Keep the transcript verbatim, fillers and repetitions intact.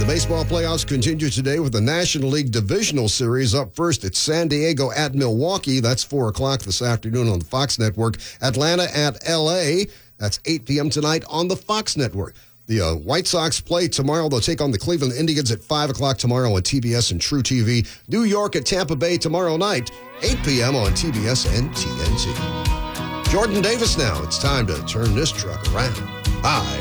baseball playoffs continue today with the National League Divisional Series. Up first, it's San Diego at Milwaukee. That's four o'clock this afternoon on the Fox Network. Atlanta at L A. That's eight p.m. tonight on the Fox Network. The uh, White Sox play tomorrow. They'll take on the Cleveland Indians at five o'clock tomorrow on T B S and True T V. New York at Tampa Bay tomorrow night, eight p.m. on T B S and T N T. Jordan Davis now. It's time to turn this truck around. Hi.